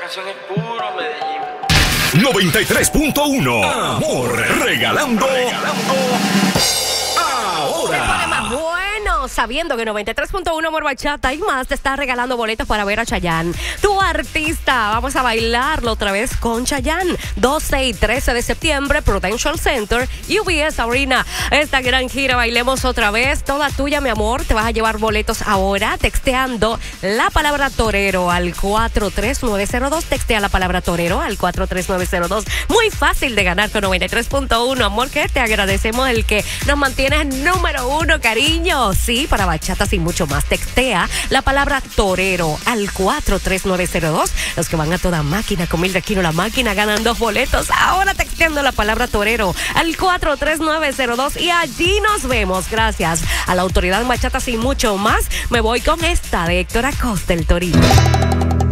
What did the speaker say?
canción es puro Medellín. 93.1 Amor, regalando ahora. Más bueno, sabiendo que 93.1 Amor Bachata y más te está regalando boletos para ver a Chayanne, tu artista. Vamos a bailarlo otra vez con Chayanne. 12 y 13 de septiembre, Prudential Center, UBS Arena. Esta gran gira, bailemos otra vez. Toda tuya, mi amor. Te vas a llevar boletos ahora texteando la palabra torero al 43902. Textea la palabra torero al 43902. Muy fácil de ganar con 93.1. Amor, que te agradecemos el que nos mantienes número uno, cariño. Sí, para bachatas y mucho más. Textea la palabra torero al 43902. Los que van a toda máquina con Mildred Aquino, la máquina, ganan 2 boletos. Ahora texteando la palabra torero al 43902 y allí nos vemos. Gracias a la autoridad en bachatas y mucho más. Me voy con esta de Héctor Acosta, el Torito.